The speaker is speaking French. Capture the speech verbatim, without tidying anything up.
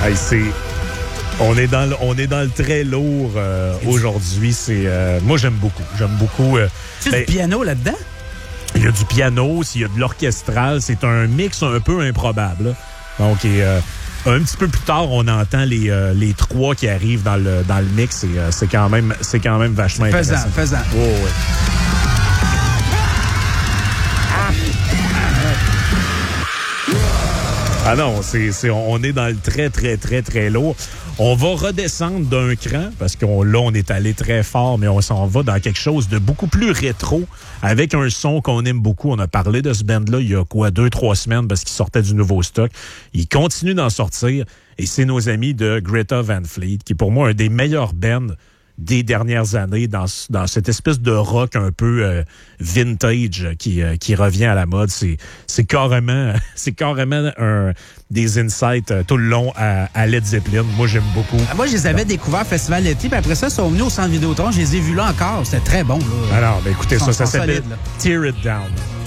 Hey, c'est... On est dans le, on est dans le très lourd euh, aujourd'hui. C'est, euh, moi, j'aime beaucoup. J'aime beaucoup. Euh, tu as du piano là-dedans? Il y a du piano, il y a de l'orchestral. C'est un mix un peu improbable. Là. Donc, et, euh, un petit peu plus tard, on entend les, euh, les trois qui arrivent dans le, dans le mix. Et, euh, c'est, quand même, c'est quand même vachement c'est pesant, intéressant. pesant. Oh, ouais. Ah non, c'est, c'est, on est dans le très, très, très, très lourd. On va redescendre d'un cran, parce qu'on là, on est allé très fort, mais on s'en va dans quelque chose de beaucoup plus rétro, avec un son qu'on aime beaucoup. On a parlé de ce band-là il y a quoi, deux, trois semaines, parce qu'il sortait du nouveau stock. Il continue d'en sortir, et c'est nos amis de Greta Van Fleet, qui est pour moi un des meilleurs bands des dernières années dans, dans cette espèce de rock un peu euh, vintage qui, euh, qui revient à la mode. C'est, c'est carrément, c'est carrément un, des insights euh, tout le long à, à Led Zeppelin. Moi, j'aime beaucoup. Ah, moi, je les avais découverts Festival d'été, puis après ça, ils sont venus au Centre Vidéotron. Je les ai vus là encore. C'était très bon. Là. Alors, ben écoutez, Ils ça, sont ça s'appelle solides, là. Tear It Down.